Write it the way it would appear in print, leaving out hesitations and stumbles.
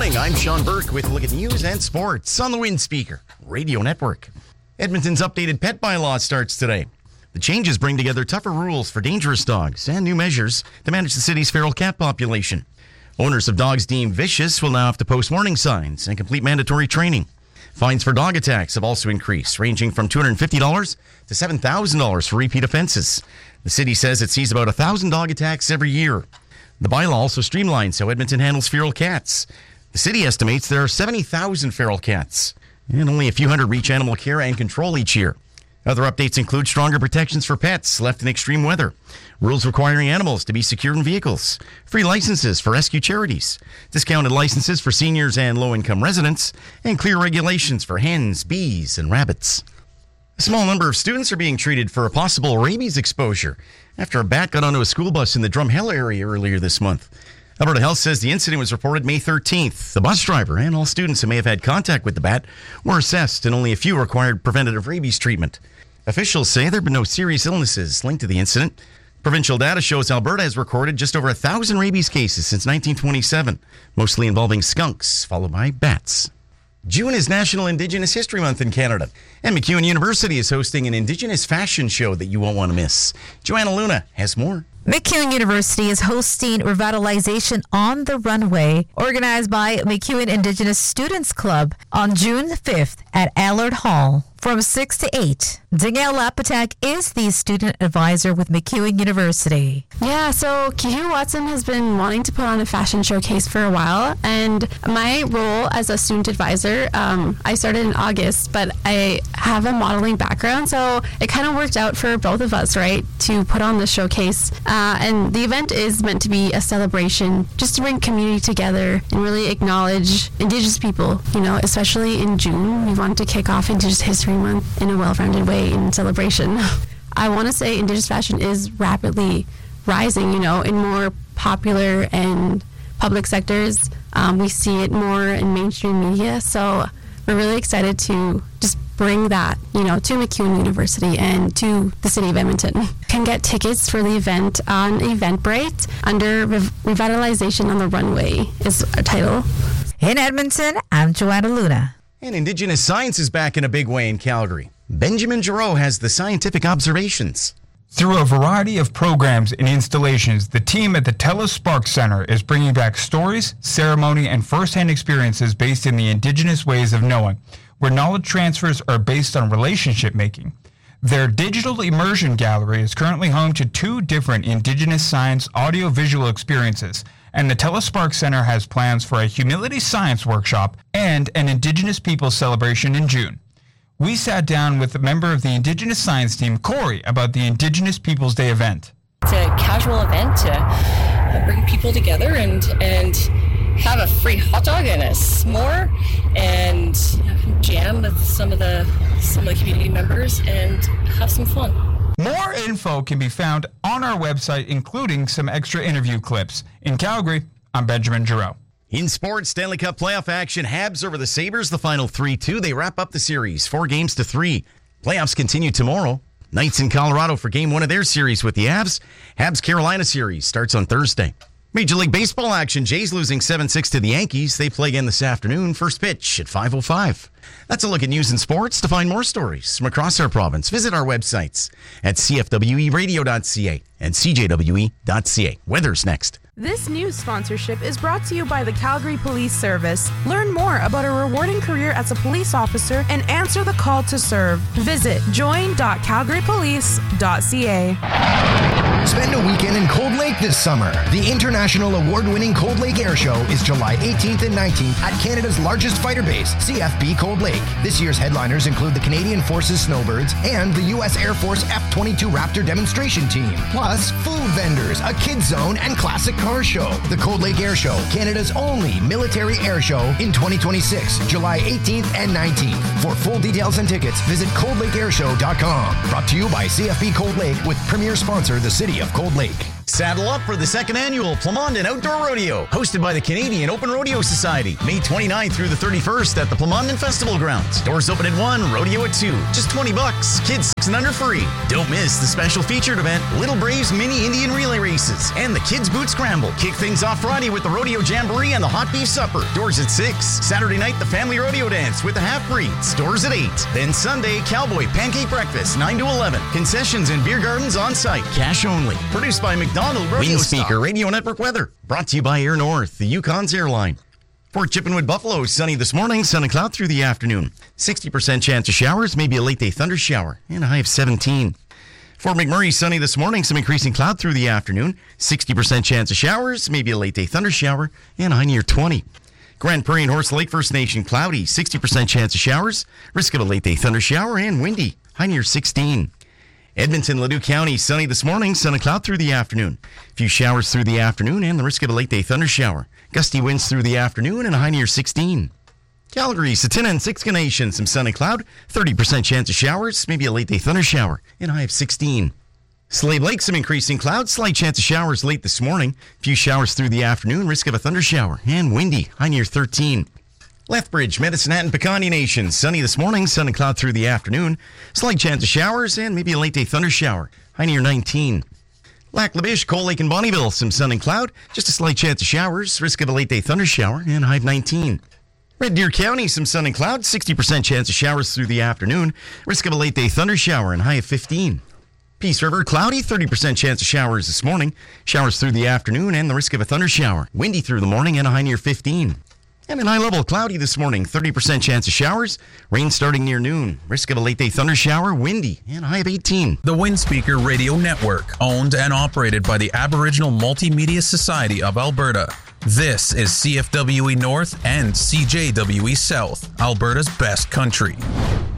morning. I'm Sean Burke with a look at news and sports on the Windspeaker Radio Network. Edmonton's updated pet bylaw starts today. The changes bring together tougher rules for dangerous dogs and new measures to manage the city's feral cat population. Owners of dogs deemed vicious will now have to post warning signs and complete mandatory training. Fines for dog attacks have also increased, ranging from $250 to $7,000 for repeat offenses. The city says it sees about 1,000 dog attacks every year. The bylaw also streamlines how Edmonton handles feral cats. The city estimates there are 70,000 feral cats, and only a few hundred reach animal care and control each year. Other updates include stronger protections for pets left in extreme weather, rules requiring animals to be secured in vehicles, free licenses for rescue charities, discounted licenses for seniors and low-income residents, and clear regulations for hens, bees, and rabbits. A small number of students are being treated for a possible rabies exposure after a bat got onto a school bus in the Drumhill area earlier this month. Alberta Health says the incident was reported May 13th. The bus driver and all students who may have had contact with the bat were assessed, and only a few required preventative rabies treatment. Officials say there have been no serious illnesses linked to the incident. Provincial data shows Alberta has recorded just over 1,000 rabies cases since 1927, mostly involving skunks, followed by bats. June is National Indigenous History Month in Canada, and MacEwan University is hosting an Indigenous fashion show that you won't want to miss. Joanna Luna has more. MacEwan University is hosting Revitalization on the Runway, organized by MacEwan Indigenous Students Club on June 5th at Allard Hall from 6 to 8. Danielle Lapatak is the student advisor with MacEwan University. Yeah, so Kihu Watson has been wanting to put on a fashion showcase for a while, and my role as a student advisor, I started in August, but I have a modeling background, so it kind of worked out for both of us, right, to put on the showcase. And the event is meant to be a celebration just to bring community together and really acknowledge Indigenous people, you know, especially in June. We wanted to kick off Indigenous History Month in a well-rounded way in celebration. I want to say Indigenous fashion is rapidly rising, you know, in more popular and public sectors. We see it more in mainstream media, so we're really excited to just bring that, you know, to MacEwan University and to the city of Edmonton. You can get tickets for the event on Eventbrite under Revitalization on the Runway is our title. In Edmonton, I'm Joanna Luna. And Indigenous science is back in a big way in Calgary. Benjamin Giroux has the scientific observations. Through a variety of programs and installations, the team at the TELUS Spark Center is bringing back stories, ceremony, and first-hand experiences based in the Indigenous ways of knowing, where knowledge transfers are based on relationship making. Their digital immersion gallery is currently home to 2 different Indigenous science audio-visual experiences, and the TELUS Spark Center has plans for a humility science workshop and an Indigenous Peoples celebration in June. We sat down with a member of the Indigenous science team, Corey, about the Indigenous Peoples Day event. It's a casual event to bring people together and have a free hot dog and a s'more and jam with some of the community members and have some fun. More info can be found on our website, including some extra interview clips. In Calgary, I'm Benjamin Giroux. In sports, Stanley Cup playoff action, Habs over the Sabres, the final 3-2. They wrap up the series, 4-3. Playoffs continue tomorrow. Knights in Colorado for game 1 of their series with the Avs. Habs-Carolina series starts on Thursday. Major League Baseball action, Jays losing 7-6 to the Yankees. They play again this afternoon, first pitch at 5:05. That's a look at news and sports. To find more stories from across our province, visit our websites at cfweradio.ca and cjwe.ca. Weather's next. This news sponsorship is brought to you by the Calgary Police Service. Learn more about a rewarding career as a police officer and answer the call to serve. Visit join.calgarypolice.ca. Spend a weekend in Cold Lake this summer. The international award-winning Cold Lake Air Show is July 18th and 19th at Canada's largest fighter base, CFB Cold Lake. This year's headliners include the Canadian Forces Snowbirds and the U.S. Air Force F-22 Raptor demonstration team. Plus, food vendors, a kids zone, and classic car show. The Cold Lake Air Show, Canada's only military air show in 2026, July 18th and 19th. For full details and tickets, visit coldlakeairshow.com. Brought to you by CFB Cold Lake with premier sponsor, the City of Cold Lake. Saddle up for the second annual Plamondon Outdoor Rodeo, hosted by the Canadian Open Rodeo Society, May 29th through the 31st at the Plamondon Festival Grounds. Doors open at 1, rodeo at 2. Just $20. Kids 6 18 and under free. Don't miss the special featured event, Little Braves Mini Indian Relay Races, and the Kids Boot Scramble. Kick things off Friday with the Rodeo Jamboree and the Hot Beef Supper. Doors at 6. Saturday night, the Family Rodeo Dance with the Half-Breeds. Doors at 8. Then Sunday, Cowboy Pancake Breakfast, 9 to 11. Concessions and beer gardens on site. Cash only. Produced by McDonald Rodeo Speaker Radio Network Weather. Brought to you by Air North, the Yukon's airline. Fort Chippenwood Buffalo, sunny this morning, sun and cloud through the afternoon. 60% chance of showers, maybe a late day thunder shower, and a high of 17. Fort McMurray, sunny this morning, some increasing cloud through the afternoon. 60% chance of showers, maybe a late day thunder shower, and a high near 20. Grand Prairie and Horse Lake First Nation, cloudy, 60% chance of showers, risk of a late day thunder shower, and windy, high near 16. Edmonton, Ladue County, sunny this morning, sun and cloud through the afternoon. A few showers through the afternoon and the risk of a late day thunder shower. Gusty winds through the afternoon and a high near 16. Calgary, Satina and Siksika Nation, some sun and cloud, 30% chance of showers, maybe a late day thunder shower, and a high of 16. Slave Lake, some increasing clouds, slight chance of showers late this morning. A few showers through the afternoon, risk of a thunder shower, and windy, high near 13. Lethbridge, Medicine Hat, and Piikani Nation, sunny this morning, sun and cloud through the afternoon. Slight chance of showers and maybe a late day thunder shower, high near 19. Lac La Biche, Cold Lake, and Bonnyville, some sun and cloud, just a slight chance of showers, risk of a late day thunder shower, and high of 19. Red Deer County, some sun and cloud, 60% chance of showers through the afternoon, risk of a late day thunder shower, and high of 15. Peace River, cloudy, 30% chance of showers this morning, showers through the afternoon, and the risk of a thunder shower, windy through the morning, and a high near 15. And in high level, cloudy this morning, 30% chance of showers, rain starting near noon, risk of a late day thunder shower, windy, and a high of 18. The Windspeaker Radio Network, owned and operated by the Aboriginal Multimedia Society of Alberta. This is CFWE North and CJWE South, Alberta's best country.